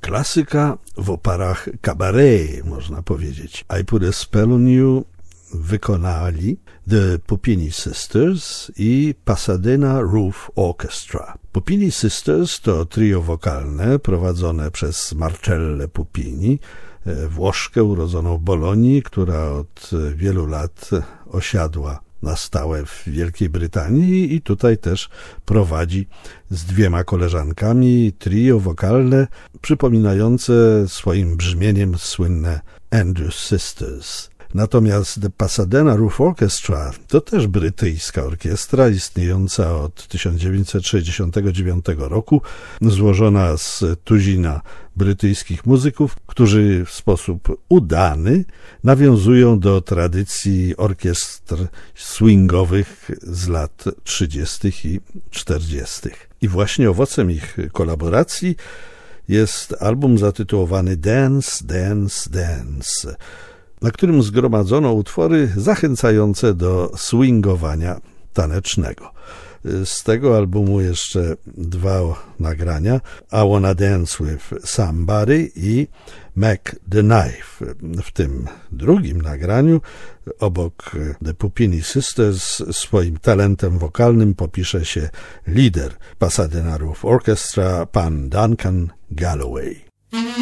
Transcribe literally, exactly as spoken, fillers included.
klasyka w oparach cabaret, można powiedzieć. I Put a Spell on You wykonali The Puppini Sisters i Pasadena Roof Orchestra. Puppini Sisters to trio wokalne prowadzone przez Marcellę Puppini, Włoszkę urodzoną w Bolonii, która od wielu lat osiadła na stałe w Wielkiej Brytanii i tutaj też prowadzi z dwiema koleżankami trio wokalne przypominające swoim brzmieniem słynne Andrews Sisters. Natomiast The Pasadena Roof Orchestra to też brytyjska orkiestra istniejąca od tysiąc dziewięćset sześćdziesiątego dziewiątego roku, złożona z tuzina brytyjskich muzyków, którzy w sposób udany nawiązują do tradycji orkiestr swingowych z lat trzydziestych i czterdziestych. I właśnie owocem ich kolaboracji jest album zatytułowany Dance, Dance, Dance, na którym zgromadzono utwory zachęcające do swingowania tanecznego. Z tego albumu jeszcze dwa nagrania: I Wanna Dance with Somebody i Mac the Knife. W tym drugim nagraniu obok The Puppini Sisters swoim talentem wokalnym popisze się lider Pasadena Roof Orchestra, pan Duncan Galloway.